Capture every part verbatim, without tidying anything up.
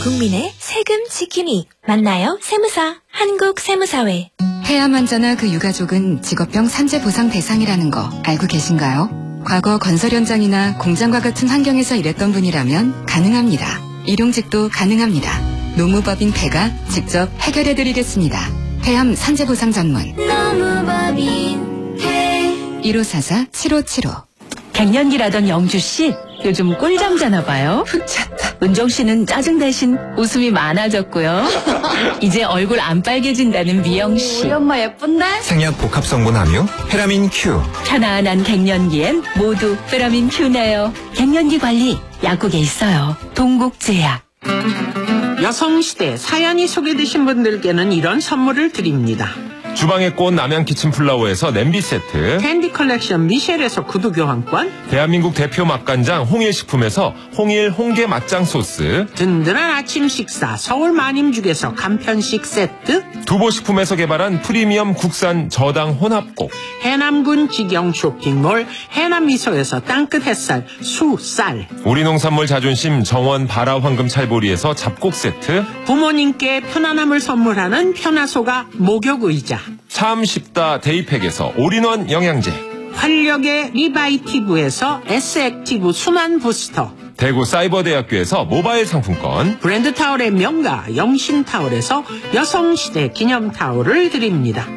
국민의 세금 지킴이. 만나요 세무사. 한국세무사회. 폐암 환자나 그 유가족은 직업병 산재 보상 대상이라는 거 알고 계신가요? 과거 건설 현장이나 공장과 같은 환경에서 일했던 분이라면 가능합니다. 일용직도 가능합니다. 노무법인 폐가 직접 해결해드리겠습니다. 폐암 산재 보상 전문 노무법인 폐. 일오사사 칠오칠오. 갱년기라던 영주씨, 요즘 꿀잠 자나봐요. 푹 잤다. 은정씨는 짜증 대신 웃음이 많아졌고요. 이제 얼굴 안 빨개진다는 미영씨. 우리 엄마 예쁜데? 생약 복합 성분 함유 페라민 Q. 편안한 갱년기엔 모두 페라민 Q네요. 갱년기 관리 약국에 있어요. 동국제약. 여성시대 사연이 소개되신 분들께는 이런 선물을 드립니다. 주방의 꽃 남양 키친플라워에서 냄비 세트, 캔디 컬렉션 미셸에서 구두 교환권, 대한민국 대표 맛간장 홍일식품에서 홍일 홍게 맛장 소스, 든든한 아침 식사 서울 마님죽에서 간편식 세트, 두보식품에서 개발한 프리미엄 국산 저당 혼합곡, 해남군 직영 쇼핑몰 해남미소에서 땅끝 햇살 수쌀, 우리 농산물 자존심 정원 바라 황금 찰보리에서 잡곡 세트, 부모님께 편안함을 선물하는 편화소가 목욕의자, 참 쉽다 데이팩에서 올인원 영양제, 활력의 리바이티브에서 S액티브 순환 부스터, 대구 사이버대학교에서 모바일 상품권, 브랜드 타월의 명가 영신타월에서 여성시대 기념타월을 드립니다.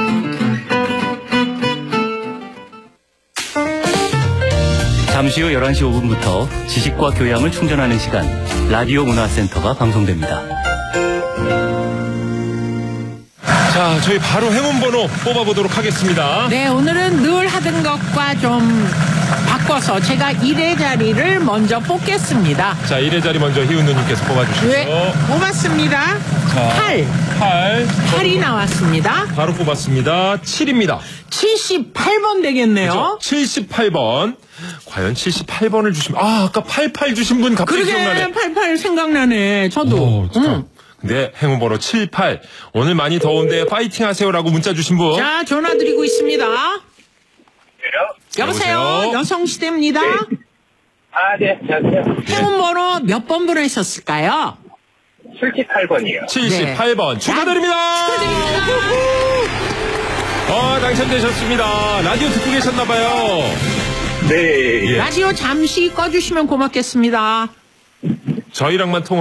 잠시 후 열한 시 오 분부터 지식과 교양을 충전하는 시간, 라디오 문화센터가 방송됩니다. 자, 저희 바로 행운번호 뽑아보도록 하겠습니다. 네, 오늘은 늘 하던 것과 좀 바꿔서 제가 일 회 자리를 먼저 뽑겠습니다. 자, 일 회 자리 먼저 희은 누님께서 뽑아주시죠. 네, 뽑았습니다. 자, 팔. 팔. 팔이 나왔습니다. 바로 뽑았습니다. 칠입니다. 칠십팔 번 되겠네요. 그렇죠? 칠십팔 번. 과연 칠십팔 번을 주시면, 아, 아까 팔십팔 주신 분 갑자기 그러게, 기억나네. 팔십팔 생각나네. 저도. 오, 진짜. 응. 근데 행운번호 칠십팔. 오늘 많이 더운데 파이팅 하세요라고 문자 주신 분. 자, 전화 드리고 있습니다. 여보세요? 여보세요? 여성시대입니다. 아, 네, 안녕하세요. 행운번호 몇 번 보내셨을까요? 칠십팔 번이요. 칠십팔 번. 축하드립니다. 축하드립니다. 아, 당첨되셨습니다. 라디오 듣고 계셨나봐요. 네. 라디오 잠시 꺼주시면 고맙겠습니다. 저희랑만 통화